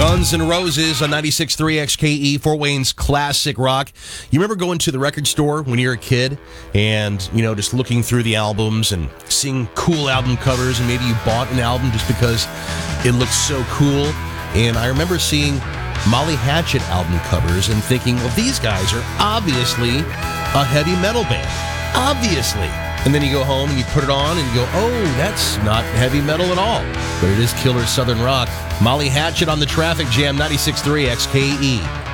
Guns N' Roses on 96.3 XKE, Fort Wayne's classic rock. You remember going to the record store when you were a kid and, just looking through the albums and seeing cool album covers, and maybe you bought an album just because it looked so cool. And I remember seeing Molly Hatchet album covers and thinking, well, these guys are obviously a heavy metal band. Obviously. And then you go home and you put it on and you go, oh, that's not heavy metal at all. But it is killer Southern rock. Molly Hatchet on the Traffic Jam, 96.3 XKE.